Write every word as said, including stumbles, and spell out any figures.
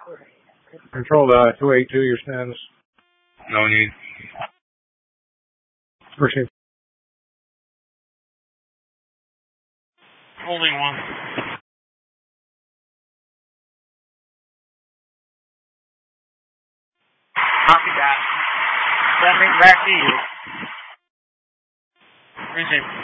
Control uh, two eighty-two, your stands. No need. Proceed. Holding one. Copy that. Sending back to you. Receive.